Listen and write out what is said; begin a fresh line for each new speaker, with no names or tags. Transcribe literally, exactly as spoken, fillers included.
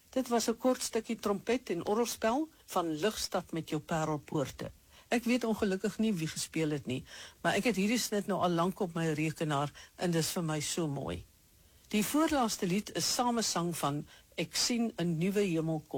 Dit was 'n kort stukkie trompet en orgelspel van Ligstad met jou Parelpoorte. Ek weet ongelukkig nie wie gespeel het nie, maar ek het hierdie snit nou al lank op my rekenaar en dis vir my so mooi. Die voorlaaste lied is samesang van Ek sien 'n nuwe hemel kom.